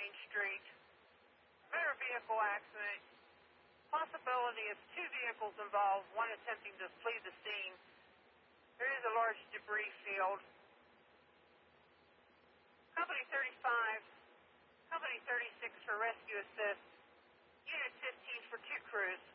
Main Street. Motor vehicle accident. Possibility of 2 vehicles involved, one attempting to flee the scene. There is a large debris field. Company 35, Company 36 for rescue assist. Unit 15 for 2 crews.